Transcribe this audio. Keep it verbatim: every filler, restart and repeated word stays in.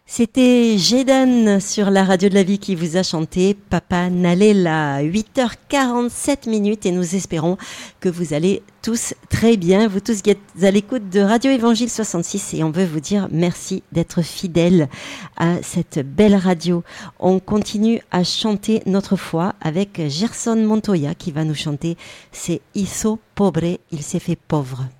C'était Jedan sur la radio de la vie qui vous a chanté Papa Nalela, huit heures quarante-sept minutes et nous espérons que vous allez tous très bien, vous tous qui êtes à l'écoute de Radio Évangile soixante-six et on veut vous dire merci d'être fidèles à cette belle radio. On continue à chanter notre foi avec Gerson Montoya qui va nous chanter C'est Hizo Pobre, il s'est fait pauvre.